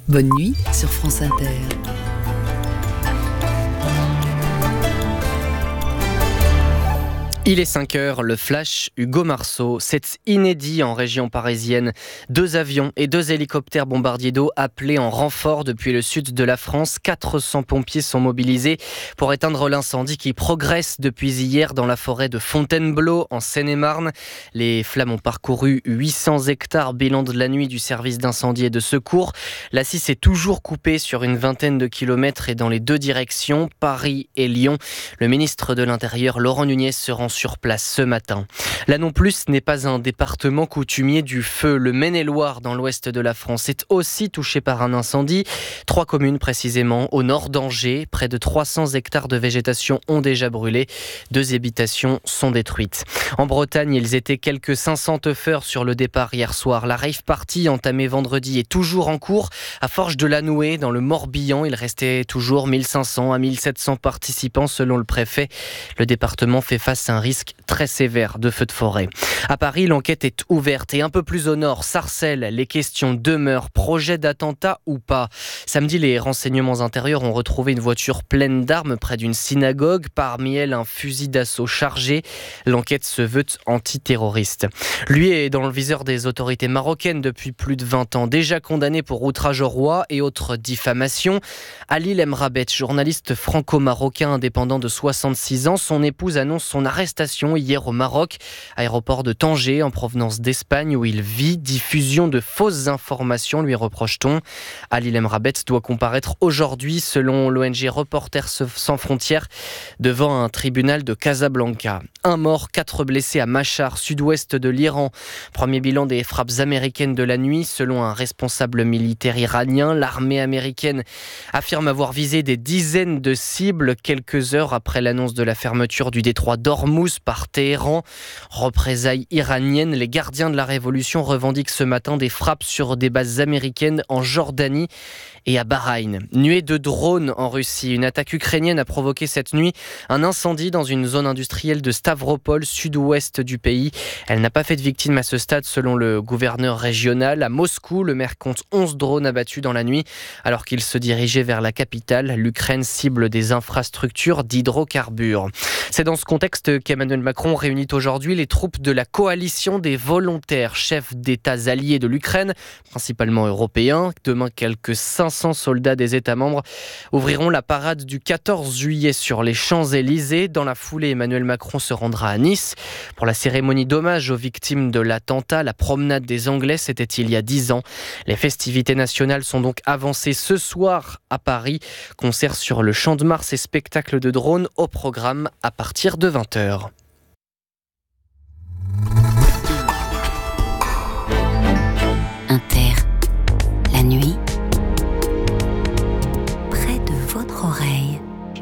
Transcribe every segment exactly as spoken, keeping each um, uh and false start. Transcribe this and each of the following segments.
Bonne nuit sur France Inter. Il est cinq heures, le flash Hugo Marceau. C'est inédit en région parisienne. Deux avions et deux hélicoptères bombardiers d'eau appelés en renfort depuis le sud de la France. quatre cents pompiers sont mobilisés pour éteindre l'incendie qui progresse depuis hier dans la forêt de Fontainebleau en Seine-et-Marne. Les flammes ont parcouru huit cents hectares, bilan de la nuit du service d'incendie et de secours. La Cisse est toujours coupée sur une vingtaine de kilomètres et dans les deux directions, Paris et Lyon. Le ministre de l'Intérieur, Laurent Nunez, se rend sur place ce matin. Là non plus, ce n'est pas un département coutumier du feu. Le Maine-et-Loire, dans l'ouest de la France, est aussi touché par un incendie. Trois communes précisément, au nord d'Angers. Près de trois cents hectares de végétation ont déjà brûlé. Deux habitations sont détruites. En Bretagne, ils étaient quelques cinq cents teufeurs sur le départ hier soir. La rave party entamée vendredi est toujours en cours. À Forges-de-la-Nouée, dans le Morbihan, il restait toujours mille cinq cents à mille sept cents participants selon le préfet. Le département fait face à un risque très sévère de feux de forêt. À Paris, l'enquête est ouverte et un peu plus au nord, Sarcelles, les questions demeurent. Projet d'attentat ou pas? Samedi, les renseignements intérieurs ont retrouvé une voiture pleine d'armes près d'une synagogue. Parmi elles, un fusil d'assaut chargé. L'enquête se veut antiterroriste. Lui est dans le viseur des autorités marocaines depuis plus de vingt ans. Déjà condamné pour outrage au roi et autres diffamations. Ali Lemrabet, journaliste franco-marocain indépendant de soixante-six ans, son épouse annonce son arrestation hier au Maroc, aéroport de Tanger en provenance d'Espagne où il vit. Diffusion de fausses informations, lui reproche-t-on. Ali Lemrabet doit comparaître aujourd'hui, selon l'O N G Reporters sans frontières, devant un tribunal de Casablanca. Un mort, quatre blessés à Machar, sud-ouest de l'Iran. Premier bilan des frappes américaines de la nuit, selon un responsable militaire iranien. L'armée américaine affirme avoir visé des dizaines de cibles quelques heures après l'annonce de la fermeture du détroit d'Ormuz par Téhéran. Représailles iraniennes, les gardiens de la révolution revendiquent ce matin des frappes sur des bases américaines en Jordanie et à Bahreïn. Nuée de drones en Russie. Une attaque ukrainienne a provoqué cette nuit un incendie dans une zone industrielle de Stavropol, sud-ouest du pays. Elle n'a pas fait de victimes à ce stade selon le gouverneur régional. À Moscou, le maire compte onze drones abattus dans la nuit alors qu'il se dirigeait vers la capitale. L'Ukraine cible des infrastructures d'hydrocarbures. C'est dans ce contexte qu'Emmanuel Macron réunit aujourd'hui les troupes de la coalition des volontaires, chefs d'États alliés de l'Ukraine, principalement européens. Demain, quelques cinq cents soldats des États membres ouvriront la parade du quatorze juillet sur les Champs-Élysées. Dans la foulée, Emmanuel Macron se rendra à Nice pour la cérémonie d'hommage aux victimes de l'attentat. La promenade des Anglais, c'était il y a dix ans. Les festivités nationales sont donc avancées ce soir à Paris. Concert sur le Champ de Mars et spectacle de drones au programme à partir de vingt heures. Inter, la nuit, près de votre oreille.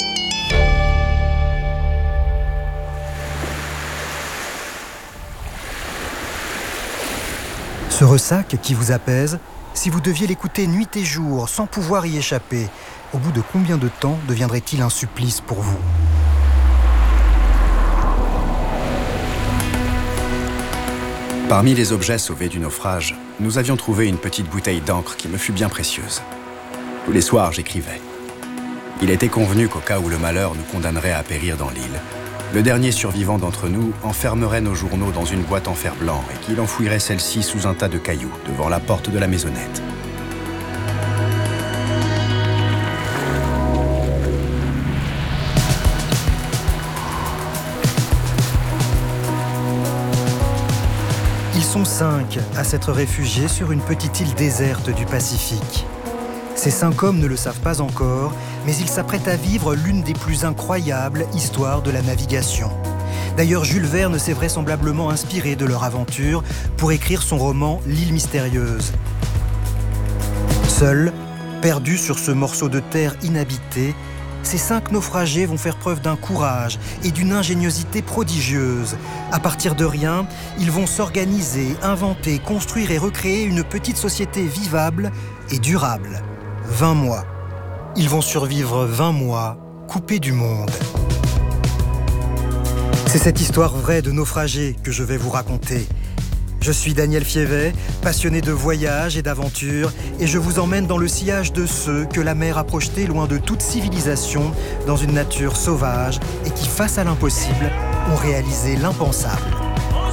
Ce ressac qui vous apaise, si vous deviez l'écouter nuit et jour sans pouvoir y échapper, au bout de combien de temps deviendrait-il un supplice pour vous ? Parmi les objets sauvés du naufrage, nous avions trouvé une petite bouteille d'encre qui me fut bien précieuse. Tous les soirs, j'écrivais. Il était convenu qu'au cas où le malheur nous condamnerait à périr dans l'île, le dernier survivant d'entre nous enfermerait nos journaux dans une boîte en fer blanc et qu'il enfouirait celle-ci sous un tas de cailloux devant la porte de la maisonnette. Ils sont cinq à s'être réfugiés sur une petite île déserte du Pacifique. Ces cinq hommes ne le savent pas encore, mais ils s'apprêtent à vivre l'une des plus incroyables histoires de la navigation. D'ailleurs, Jules Verne s'est vraisemblablement inspiré de leur aventure pour écrire son roman « L'île mystérieuse ». Seuls, perdus sur ce morceau de terre inhabité, ces cinq naufragés vont faire preuve d'un courage et d'une ingéniosité prodigieuse. À partir de rien, ils vont s'organiser, inventer, construire et recréer une petite société vivable et durable. vingt mois. Ils vont survivre vingt mois, coupés du monde. C'est cette histoire vraie de naufragés que je vais vous raconter. Je suis Daniel Fievet, passionné de voyage et d'aventure, et je vous emmène dans le sillage de ceux que la mer a projetés loin de toute civilisation, dans une nature sauvage, et qui, face à l'impossible, ont réalisé l'impensable.